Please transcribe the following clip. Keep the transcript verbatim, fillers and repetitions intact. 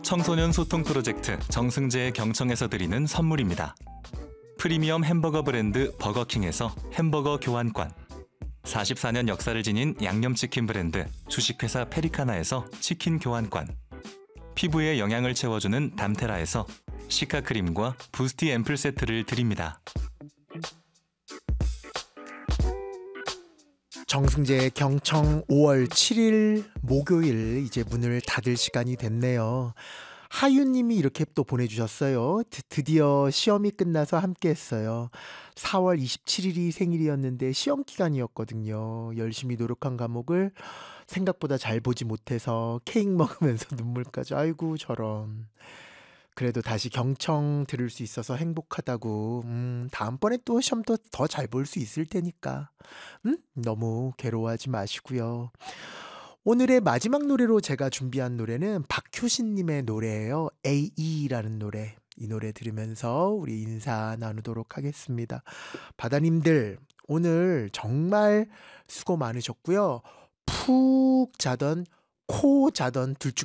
청소년 소통 프로젝트 정승재의 경청에서 드리는 선물입니다. 프리미엄 햄버거 브랜드 버거킹에서 햄버거 교환권, 사십사 년 역사를 지닌 양념치킨 브랜드 주식회사 페리카나에서 치킨 교환권, 피부에 영양을 채워주는 담테라에서 시카크림과 부스티 앰플 세트를 드립니다. 정승재의 경청 오월 칠일 목요일 이제 문을 닫을 시간이 됐네요. 하윤님이 이렇게 또 보내주셨어요. 드, 드디어 시험이 끝나서 함께 했어요. 사월 이십칠일이 생일이었는데 시험 기간이었거든요. 열심히 노력한 과목을 생각보다 잘 보지 못해서 케이크 먹으면서 눈물까지. 아이고 저런. 그래도 다시 경청 들을 수 있어서 행복하다고. 음, 다음번에 또 시험도 더 잘 볼 수 있을 테니까. 음? 너무 괴로워하지 마시고요. 오늘의 마지막 노래로 제가 준비한 노래는 박효신님의 노래예요. 에이이라는 노래. 이 노래 들으면서 우리 인사 나누도록 하겠습니다. 바다님들 오늘 정말 수고 많으셨고요. 푹 자던 코 자던 둘 중